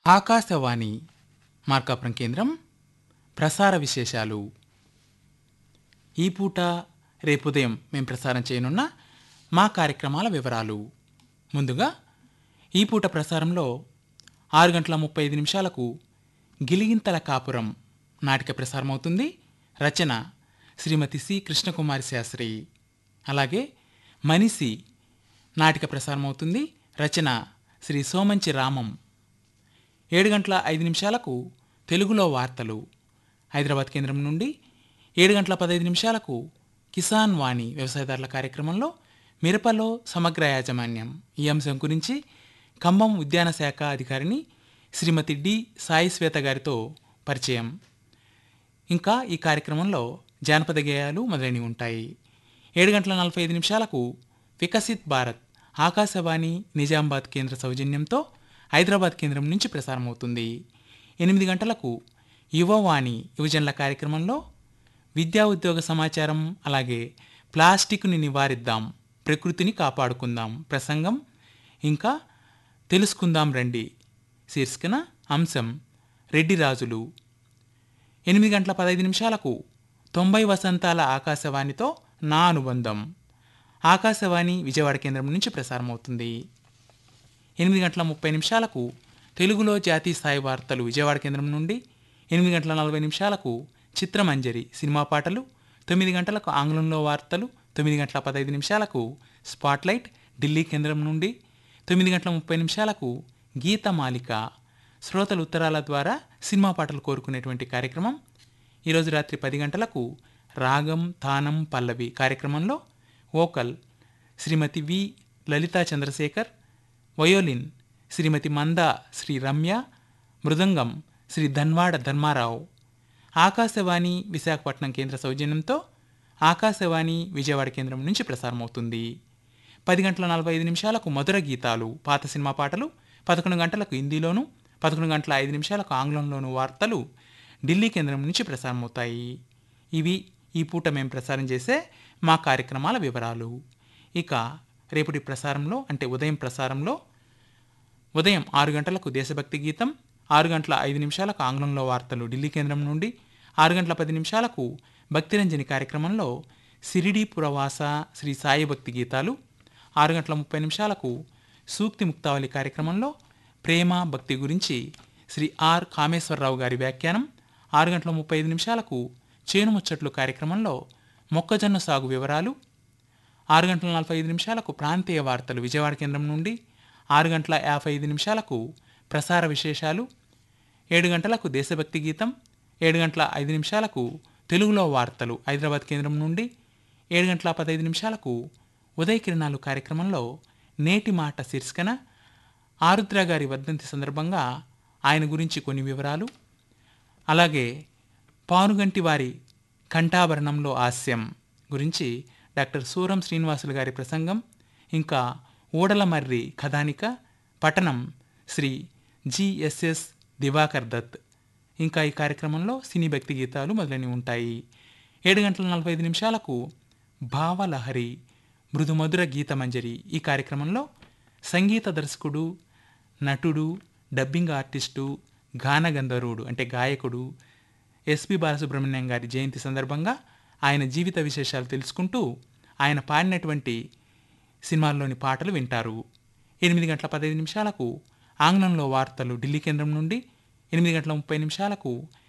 ఆకాశవాణి మార్కాపురం కేంద్రం ప్రసార విశేషాలు. ఈ పూట రేపు ఉదయం మేము ప్రసారం చేయనున్న మా కార్యక్రమాల వివరాలు. ముందుగా ఈ పూట ప్రసారంలో 6:35 గిలిగింతల కాపురం నాటిక ప్రసారమవుతుంది. రచన శ్రీమతి సి కృష్ణకుమారి శాస్త్రి. అలాగే మనిషి నాటిక ప్రసారమవుతుంది. రచన శ్రీ సోమంచి రామం. 7:05 తెలుగులో వార్తలు హైదరాబాద్ కేంద్రం నుండి. 7:15 కిసాన్ వాణి వ్యవసాయదారుల కార్యక్రమంలో మిరపలో సమగ్ర యాజమాన్యం ఈ అంశం గురించి ఖమ్మం ఉద్యాన శాఖ అధికారిని శ్రీమతి డి సాయి శ్వేత గారితో పరిచయం. ఇంకా ఈ కార్యక్రమంలో జానపద గేయాలు మొదలైనవి ఉంటాయి. 7:45 వికసిత్ భారత్ ఆకాశవాణి నిజామాబాద్ కేంద్ర సౌజన్యంతో హైదరాబాద్ కేంద్రం నుంచి ప్రసారమవుతుంది. 8 గంటలకు యువవాణి యువజనుల కార్యక్రమంలో విద్యా ఉద్యోగ సమాచారం, అలాగే ప్లాస్టిక్ని నివారిద్దాం, ప్రకృతిని కాపాడుకుందాం ప్రసంగం, ఇంకా తెలుసుకుందాం రండి శీర్షికన అంశం రెడ్డి రాజులు. 8:15 90 వసంతాల ఆకాశవాణితో నా అనుబంధం ఆకాశవాణి విజయవాడ కేంద్రం నుంచి ప్రసారమవుతుంది. 8:30 తెలుగులో జాతీయ స్థాయి వార్తలు విజయవాడ కేంద్రం నుండి. 8:40 చిత్రమంజరి సినిమా పాటలు. 9 గంటలకు ఆంగ్లంలో వార్తలు. 9:15 స్పాట్లైట్ ఢిల్లీ కేంద్రం నుండి. 9:30 గీతమాలిక శ్రోతల ఉత్తరాల ద్వారా సినిమా పాటలు కోరుకునేటువంటి కార్యక్రమం. ఈరోజు రాత్రి 10 గంటలకు రాగం తానం పల్లవి కార్యక్రమంలో వోకల్ శ్రీమతి వి లలితా చంద్రశేఖర్, వయోలిన్ శ్రీమతి మందా శ్రీ రమ్య, మృదంగం శ్రీ ధన్వాడ ధర్మారావు. ఆకాశవాణి విశాఖపట్నం కేంద్ర సౌజన్యంతో ఆకాశవాణి విజయవాడ కేంద్రం నుంచి ప్రసారమవుతుంది. 10:45 మధుర గీతాలు పాత సినిమా పాటలు. 11 గంటలకు హిందీలోను, 11:05 ఆంగ్లంలోను వార్తలు ఢిల్లీ కేంద్రం నుంచి ప్రసారమవుతాయి. ఇవి ఈ పూట మేము ప్రసారం చేసే మా కార్యక్రమాల వివరాలు. ఇక రేపటి ప్రసారంలో అంటే ఉదయం ప్రసారంలో ఉదయం 6 గంటలకు దేశభక్తి గీతం, 6:05 ఆంగ్లంలో వార్తలు ఢిల్లీ కేంద్రం నుండి. 6:10 భక్తిరంజని కార్యక్రమంలో సిరిడి పురవాస శ్రీ సాయి భక్తి గీతాలు. 6:30 సూక్తి ముక్తావళి కార్యక్రమంలో ప్రేమ భక్తి గురించి శ్రీ ఆర్ కామేశ్వరరావు గారి వ్యాఖ్యానం. 6:35 చేను ముచ్చట్లు కార్యక్రమంలో మొక్కజొన్న సాగు వివరాలు. 6:45 ప్రాంతీయ వార్తలు విజయవాడ కేంద్రం నుండి. 6:55 ప్రసార విశేషాలు. 7 గంటలకు దేశభక్తి గీతం. 7:05 తెలుగులో వార్తలు హైదరాబాద్ కేంద్రం నుండి. 7:15 ఉదయ కిరణాలు కార్యక్రమంలో నేటి మాట శీర్షికన ఆరుద్ర గారి వర్ధంతి సందర్భంగా ఆయన గురించి కొన్ని వివరాలు, అలాగే పానుగంటి వారి కంఠాభరణంలో హాస్యం గురించి డాక్టర్ సూరం శ్రీనివాసులు గారి ప్రసంగం, ఇంకా ఊడలమర్రి కథానిక పఠనం శ్రీ జిఎస్ఎస్ దివాకర్ దత్. ఇంకా ఈ కార్యక్రమంలో సినీ భక్తి గీతాలు మొదలైనవి ఉంటాయి. 7:45 భావలహరి మృదుమధుర గీతమంజరి ఈ కార్యక్రమంలో సంగీత దర్శకుడు, నటుడు, డబ్బింగ్ ఆర్టిస్టు, గానగంధర్వుడు అంటే గాయకుడు ఎస్పి బాలసుబ్రహ్మణ్యం గారి జయంతి సందర్భంగా ఆయన జీవిత విశేషాలు తెలుసుకుంటూ ఆయన పాడినటువంటి సినిమాల్లోని పాటలు వింటారు. 8:15 ఆంగ్లంలో వార్తలు ఢిల్లీ కేంద్రం నుండి. 8:30